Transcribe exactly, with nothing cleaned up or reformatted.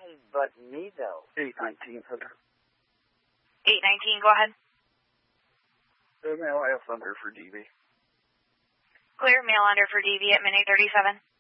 but me, though. eight nineteen, Thunder. eight nineteen, go ahead. Uh, mail I have Thunder for D B. Clear, mail under for D B at minute thirty-seven.